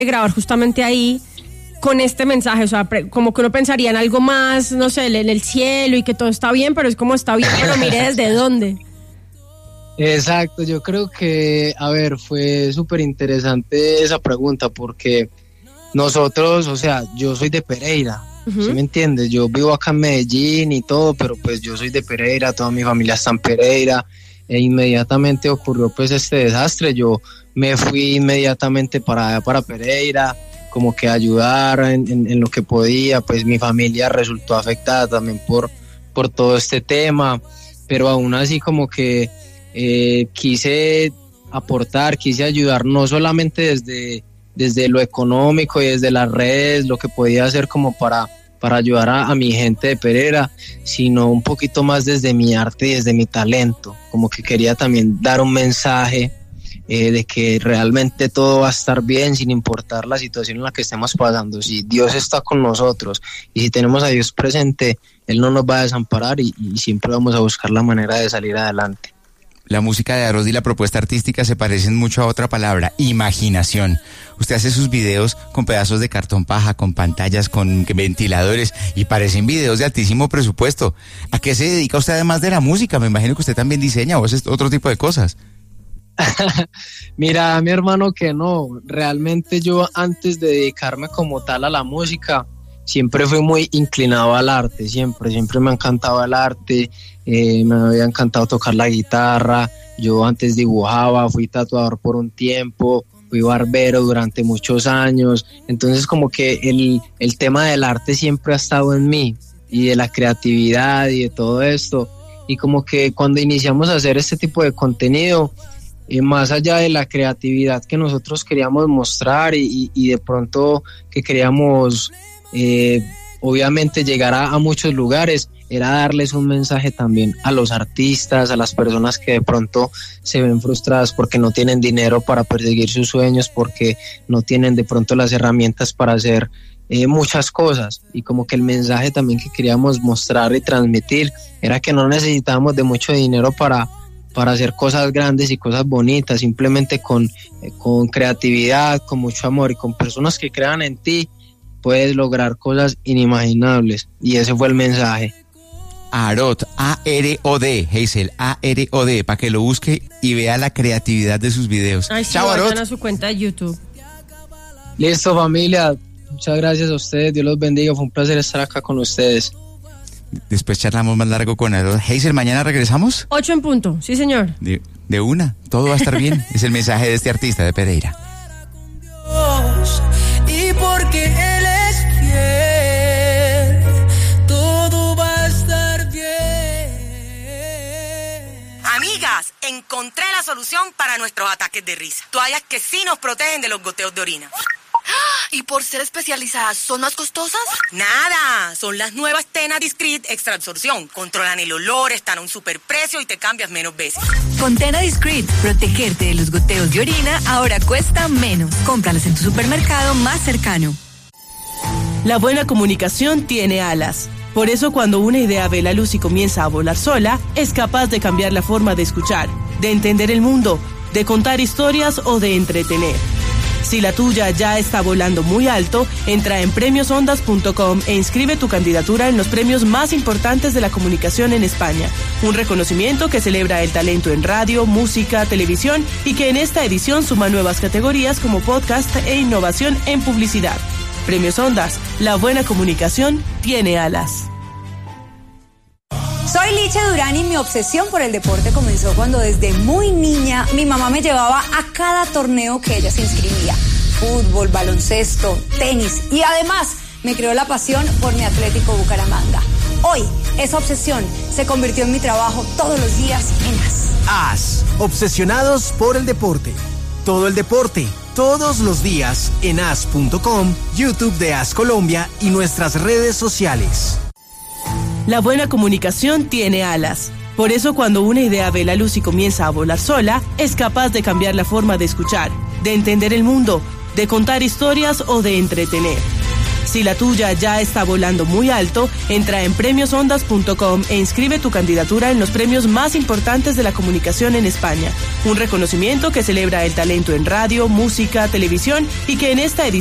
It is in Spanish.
grabar justamente ahí con este mensaje, o sea, como que uno pensaría en algo más, no sé, en el cielo y que todo está bien, pero es como está bien, pero mire desde dónde. Exacto, yo creo que, fue súper interesante esa pregunta porque nosotros, o sea, yo soy de Pereira, ¿sí me entiendes? Yo vivo acá en Medellín y todo, pero pues yo soy de Pereira, toda mi familia está en Pereira, e inmediatamente ocurrió pues este desastre, yo me fui inmediatamente para Pereira, como que ayudar en lo que podía, pues mi familia resultó afectada también por todo este tema, pero aún así como que quise aportar, quise ayudar no solamente desde lo económico y desde las redes, lo que podía hacer como para ayudar a mi gente de Pereira, sino un poquito más desde mi arte y desde mi talento, como que quería también dar un mensaje de que realmente todo va a estar bien sin importar la situación en la que estemos pasando. Si Dios está con nosotros y si tenemos a Dios presente, Él no nos va a desamparar y siempre vamos a buscar la manera de salir adelante. La música de Aarón y la propuesta artística se parecen mucho a otra palabra, imaginación. Usted hace sus videos con pedazos de cartón paja, con pantallas, con ventiladores y parecen videos de altísimo presupuesto. ¿A qué se dedica usted además de la música? Me imagino que usted también diseña o hace otro tipo de cosas. Mira, mi hermano, que no, realmente yo antes de dedicarme como tal a la música, siempre fui muy inclinado al arte, siempre me ha encantado el arte, me había encantado tocar la guitarra, yo antes dibujaba, fui tatuador por un tiempo, fui barbero durante muchos años, entonces como que el tema del arte siempre ha estado en mí, y de la creatividad y de todo esto, y como que cuando iniciamos a hacer este tipo de contenido, más allá de la creatividad que nosotros queríamos mostrar y de pronto que queríamos obviamente llegar a muchos lugares, era darles un mensaje también a los artistas, a las personas que de pronto se ven frustradas porque no tienen dinero para perseguir sus sueños, porque no tienen de pronto las herramientas para hacer muchas cosas, y como que el mensaje también que queríamos mostrar y transmitir era que no necesitábamos de mucho dinero para hacer cosas grandes y cosas bonitas, simplemente con creatividad, con mucho amor y con personas que crean en ti, puedes lograr cosas inimaginables, y ese fue el mensaje. Aarón, A-R-O-D, Hazel, A-R-O-D, para que lo busque y vea la creatividad de sus videos. Ay, sí, chao, Aarón. A su cuenta de YouTube. Listo, familia, muchas gracias a ustedes, Dios los bendiga, fue un placer estar acá con ustedes. Después charlamos más largo con Aarón. Hazel, ¿mañana regresamos? 8 en punto, sí señor. De una, todo va a estar bien. Es el mensaje de este artista de Pereira. Y porque Él es fiel, todo va a estar bien. Amigas, encontré la solución para nuestros ataques de risa. Toallas que sí nos protegen de los goteos de orina. ¿Y por ser especializadas son más costosas? Nada, son las nuevas Tena Discreet Extra Absorción. Controlan el olor, están a un superprecio y te cambias menos veces. Con Tena Discreet, protegerte de los goteos de orina ahora cuesta menos. Cómpralas en tu supermercado más cercano. La buena comunicación tiene alas. Por eso cuando una idea ve la luz y comienza a volar sola, es capaz de cambiar la forma de escuchar, de entender el mundo, de contar historias o de entretener. Si la tuya ya está volando muy alto, entra en premiosondas.com e inscribe tu candidatura en los premios más importantes de la comunicación en España. Un reconocimiento que celebra el talento en radio, música, televisión y que en esta edición suma nuevas categorías como podcast e innovación en publicidad. Premios Ondas, la buena comunicación tiene alas. Soy Licha Durán y mi obsesión por el deporte comenzó cuando desde muy niña mi mamá me llevaba a cada torneo que ella se inscribía. Fútbol, baloncesto, tenis y además me creó la pasión por mi Atlético Bucaramanga. Hoy esa obsesión se convirtió en mi trabajo todos los días en AS. AS, obsesionados por el deporte. Todo el deporte, todos los días en as.com, YouTube de AS Colombia y nuestras redes sociales. La buena comunicación tiene alas. Por eso cuando una idea ve la luz y comienza a volar sola, es capaz de cambiar la forma de escuchar, de entender el mundo, de contar historias o de entretener. Si la tuya ya está volando muy alto, entra en premiosondas.com e inscribe tu candidatura en los premios más importantes de la comunicación en España. Un reconocimiento que celebra el talento en radio, música, televisión y que en esta edición